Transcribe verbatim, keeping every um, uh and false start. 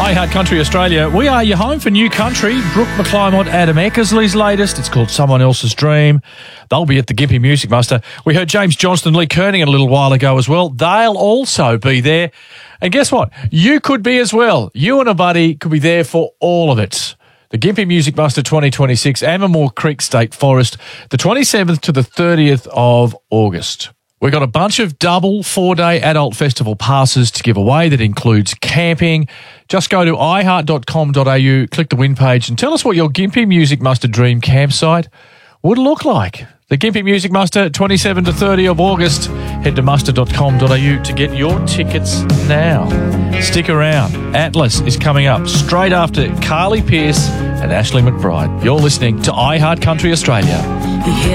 iHeart Country Australia. We are your home for new country. Brooke McClymont, Adam Eckersley's latest. It's called Someone Else's Dream. They'll be at the Gympie Music Muster. We heard James Johnston, Lee Kernigan a little while ago as well. They'll also be there. And guess what? You could be as well. You and a buddy could be there for all of it. The Gympie Music Muster twenty twenty-six, Ammermoor Creek State Forest, the twenty-seventh to the thirtieth of August. We've got a bunch of double four-day adult festival passes to give away that includes camping. Just go to i heart dot com dot a u, click the win page and tell us what your Gympie Music Muster dream campsite would look like. The Gympie Music Muster, twenty-seventh to thirtieth of August. Head to muster dot com dot a u to get your tickets now. Stick around. Atlas is coming up straight after Carly Pearce and Ashley McBride. You're listening to iHeart Country Australia.